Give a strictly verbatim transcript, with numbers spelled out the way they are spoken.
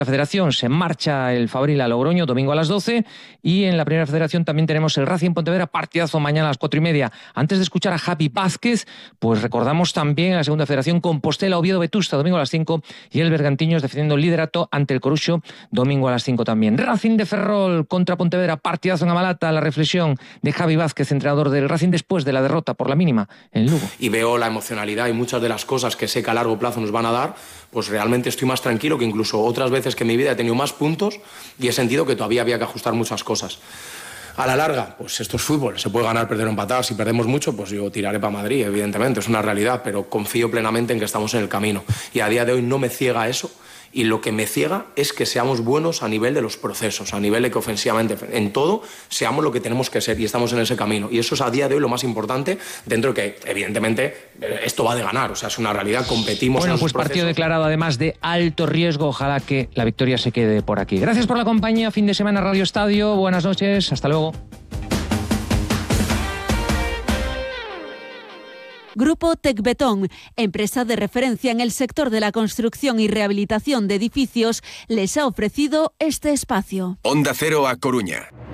La Federación se marcha el Fabril a Logroño, domingo a las doce, y en la Primera Federación también tenemos el Racing Pontevedra, partidazo mañana a las cuatro y media. Antes de escuchar a Javi Vázquez, pues recordamos también la Segunda Federación Compostela, Oviedo Vetusta, domingo a las cinco, y el Bergantiños defendiendo el liderato ante el Coruxo, domingo a las cinco también. Racing de Ferrol contra Pontevedra, partidazo en Amalata, la reflexión de Javi Vázquez, entrenador del Racing después de la derrota por la mínima en Lugo. Y veo la emocionalidad y muchas de las cosas que sé que a largo plazo nos van a dar, pues realmente estoy más tranquilo que incluso otras veces que en mi vida he tenido más puntos y he sentido que todavía había que ajustar muchas cosas. A la larga, pues esto es fútbol, se puede ganar, perder o empatar. Si perdemos mucho, pues yo tiraré para Madrid, evidentemente, es una realidad, pero confío plenamente en que estamos en el camino. Y a día de hoy no me ciega eso, y lo que me ciega es que seamos buenos a nivel de los procesos, a nivel de que ofensivamente, en todo, seamos lo que tenemos que ser y estamos en ese camino. Y eso es a día de hoy lo más importante, dentro de que, evidentemente, esto va de ganar, o sea, es una realidad, competimos bueno, en pues procesos. Partido declarado además de alto riesgo, ojalá que la victoria se quede por aquí. Gracias por la compañía, fin de semana Radio Estadio, buenas noches, hasta luego. Grupo Tecbetón, empresa de referencia en el sector de la construcción y rehabilitación de edificios, les ha ofrecido este espacio. Onda Cero A Coruña.